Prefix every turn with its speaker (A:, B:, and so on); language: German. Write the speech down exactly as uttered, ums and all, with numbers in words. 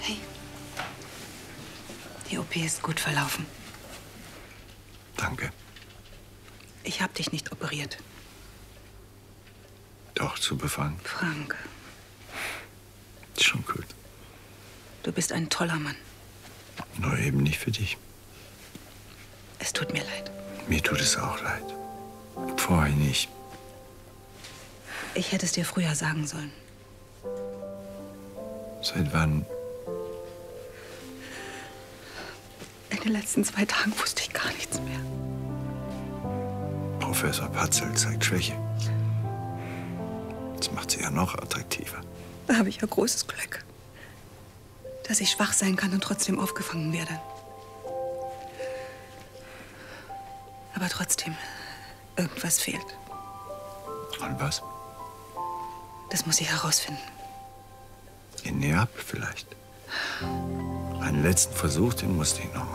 A: Hey. Die O P ist gut verlaufen.
B: Danke.
A: Ich habe dich nicht operiert.
B: Doch, zu befangen.
A: Frank.
B: Ist schon gut.
A: Du bist ein toller Mann.
B: Nur eben nicht für dich.
A: Es tut mir leid.
B: Mir tut es auch leid. Vorher nicht.
A: Ich hätte es dir früher sagen sollen.
B: Seit wann?
A: In den letzten zwei Tagen wusste ich gar nichts mehr.
B: Professor Patzel zeigt Schwäche. Das macht sie ja noch attraktiver.
A: Da habe ich ja großes Glück, dass ich schwach sein kann und trotzdem aufgefangen werde. Aber trotzdem, irgendwas fehlt.
B: Und was?
A: Das muss ich herausfinden.
B: In Neapel vielleicht. Einen letzten Versuch, den musste ich noch